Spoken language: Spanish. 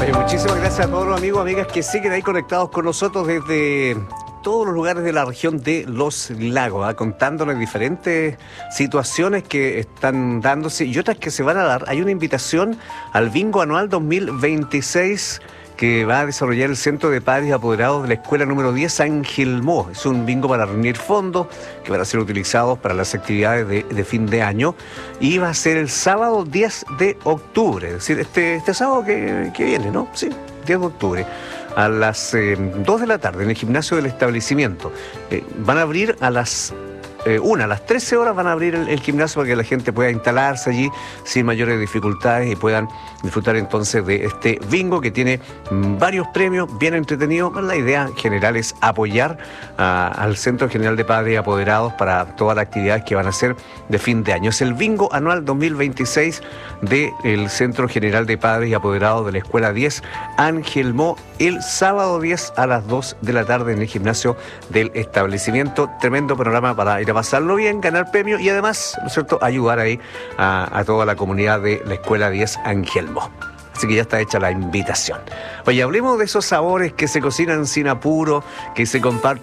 Oye, muchísimas gracias a todos los amigos, amigas que siguen ahí conectados con nosotros desde todos los lugares de la región de Los Lagos, contándonos diferentes situaciones que están dándose y otras que se van a dar. Hay una invitación al Bingo Anual 2026 que va a desarrollar el Centro de Padres y Apoderados de la Escuela número 10 Ángel Mo. Es un bingo para reunir fondos que van a ser utilizados para las actividades de fin de año y va a ser el sábado 10 de octubre, es decir, este sábado que viene, ¿no? Sí, 10 de octubre. A las 2 de la tarde en el gimnasio del establecimiento. Van a abrir a las 13 horas van a abrir el gimnasio para que la gente pueda instalarse allí sin mayores dificultades y puedan disfrutar entonces de este bingo que tiene varios premios, bien entretenido. La idea general es apoyar al Centro General de Padres y Apoderados para todas las actividades que van a hacer de fin de año. Es el bingo anual 2026 del Centro General de Padres y Apoderados de la Escuela 10 Ángel Mo, el sábado 10 a las 2 de la tarde en el gimnasio del establecimiento. Tremendo panorama para ir a pasarlo bien, ganar premios y además, ¿no es cierto?, ayudar ahí a toda la comunidad de la Escuela 10 Ángel Mo. Así que ya está hecha la invitación. Oye, hablemos de esos sabores que se cocinan sin apuro, que se comparten